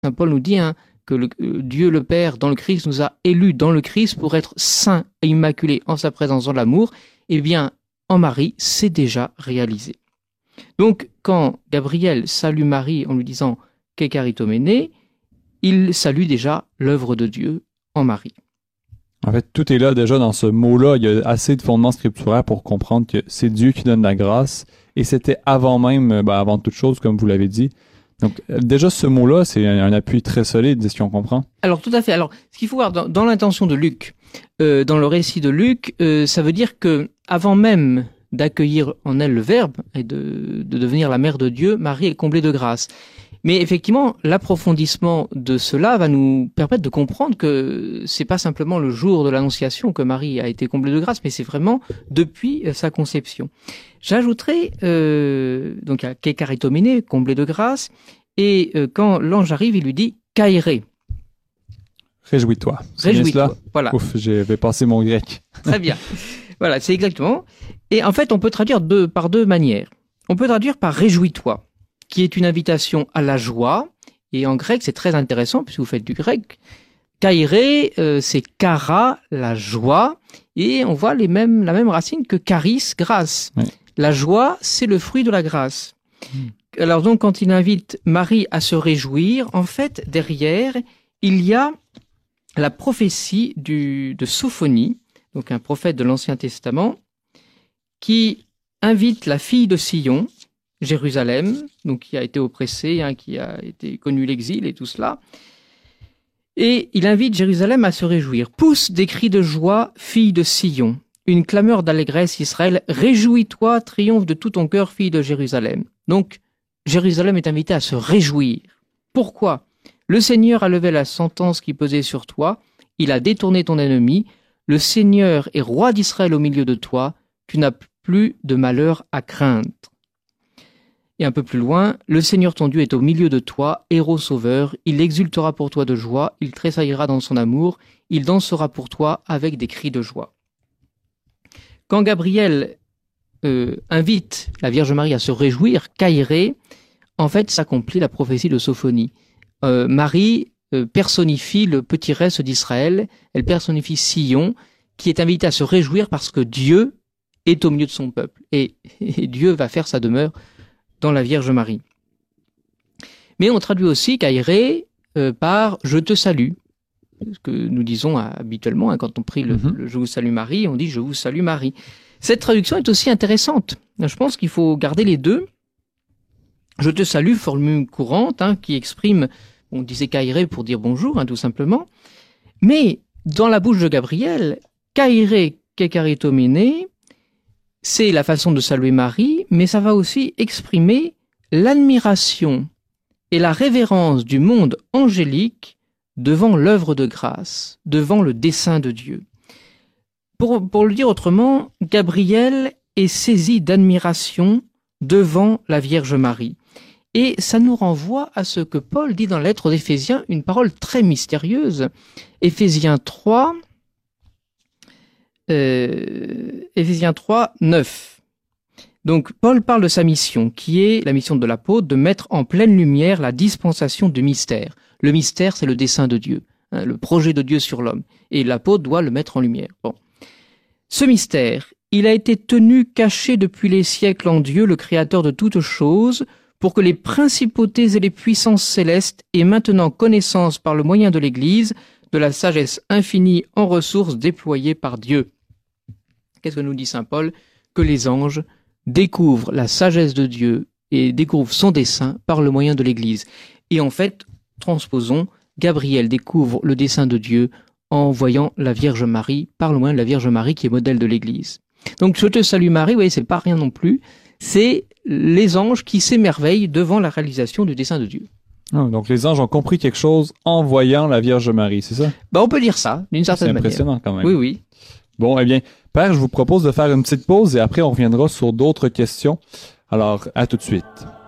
Saint Paul nous dit que Dieu le Père, dans le Christ, nous a élus dans le Christ pour être saints et immaculés en sa présence dans l'amour. Eh bien, en Marie, c'est déjà réalisé. Donc, quand Gabriel salue Marie en lui disant « Que caritomene », il salue déjà l'œuvre de Dieu en Marie. En fait, tout est là déjà dans ce mot-là. Il y a assez de fondements scripturaires pour comprendre que c'est Dieu qui donne la grâce. Et c'était avant même, avant toute chose, comme vous l'avez dit. Donc, déjà, ce mot-là, c'est un appui très solide, si on comprend. Alors, tout à fait. Alors, ce qu'il faut voir dans l'intention de Luc, dans le récit de Luc, ça veut dire que avant même d'accueillir en elle le Verbe et de devenir la mère de Dieu, Marie est comblée de grâce. Mais effectivement, l'approfondissement de cela va nous permettre de comprendre que c'est pas simplement le jour de l'Annonciation que Marie a été comblée de grâce, mais c'est vraiment depuis sa conception. J'ajouterai donc à Que caritomene, comblée de grâce, et quand l'ange arrive, il lui dit Kairé. Réjouis-toi. Réjouis-toi. Voilà. Ouf, j'avais passé mon grec. Très bien. Voilà, c'est exactement. Et en fait, on peut traduire par deux manières. On peut traduire par réjouis-toi, qui est une invitation à la joie. Et en grec, c'est très intéressant, puisque vous faites du grec. Kairé, c'est kara, la joie. Et on voit la même racine que charis, grâce. Oui. La joie, c'est le fruit de la grâce. Alors donc, quand il invite Marie à se réjouir, en fait, derrière, il y a la prophétie de Sophonie, donc un prophète de l'Ancien Testament, qui invite la fille de Sion, Jérusalem, donc qui a été oppressée, qui a été connu l'exil et tout cela. Et il invite Jérusalem à se réjouir. Pousse des cris de joie, fille de Sion. Une clameur d'allégresse, Israël. Réjouis-toi, triomphe de tout ton cœur, fille de Jérusalem. Donc, Jérusalem est invitée à se réjouir. Pourquoi ? Le Seigneur a levé la sentence qui pesait sur toi. Il a détourné ton ennemi. Le Seigneur est roi d'Israël au milieu de toi. Tu n'as plus de malheur à craindre. Et un peu plus loin, le Seigneur ton Dieu est au milieu de toi, héros sauveur, il exultera pour toi de joie, il tressaillera dans son amour, il dansera pour toi avec des cris de joie. Quand Gabriel invite la Vierge Marie à se réjouir, Kairé, en fait s'accomplit la prophétie de Sophonie. Marie personnifie le petit reste d'Israël, elle personnifie Sion, qui est invité à se réjouir parce que Dieu est au milieu de son peuple, et Dieu va faire sa demeure dans la Vierge Marie. Mais on traduit aussi Kairé par « je te salue », ce que nous disons habituellement quand on prie le « je vous salue Marie », on dit « je vous salue Marie ». Cette traduction est aussi intéressante. Je pense qu'il faut garder les deux. « Je te salue », formule courante, qui exprime, on disait Kairé pour dire bonjour, tout simplement. Mais dans la bouche de Gabriel, Kairé ke caritomene, c'est la façon de saluer Marie, mais ça va aussi exprimer l'admiration et la révérence du monde angélique devant l'œuvre de grâce, devant le dessein de Dieu. Pour le dire autrement, Gabriel est saisi d'admiration devant la Vierge Marie. Et ça nous renvoie à ce que Paul dit dans la lettre aux Éphésiens, une parole très mystérieuse. Éphésiens 3, 9. Donc, Paul parle de sa mission, qui est la mission de l'apôtre, de mettre en pleine lumière la dispensation du mystère. Le mystère, c'est le dessein de Dieu, le projet de Dieu sur l'homme. Et l'apôtre doit le mettre en lumière. Bon. Ce mystère, il a été tenu caché depuis les siècles en Dieu, le Créateur de toutes choses, pour que les principautés et les puissances célestes aient maintenant connaissance par le moyen de l'Église de la sagesse infinie en ressources déployée par Dieu. Qu'est-ce que nous dit saint Paul ? Que les anges découvrent la sagesse de Dieu et découvrent son dessein par le moyen de l'Église. Et en fait, transposons, Gabriel découvre le dessein de Dieu en voyant la Vierge Marie, par le moyen de la Vierge Marie qui est modèle de l'Église. Donc, je te salue Marie, oui, c'est pas rien non plus, c'est les anges qui s'émerveillent devant la réalisation du dessein de Dieu. Donc, les anges ont compris quelque chose en voyant la Vierge Marie, c'est ça? On peut dire ça, d'une certaine manière. C'est impressionnant quand même. Oui, oui. Bon, eh bien, Père, je vous propose de faire une petite pause et après on reviendra sur d'autres questions. Alors, à tout de suite.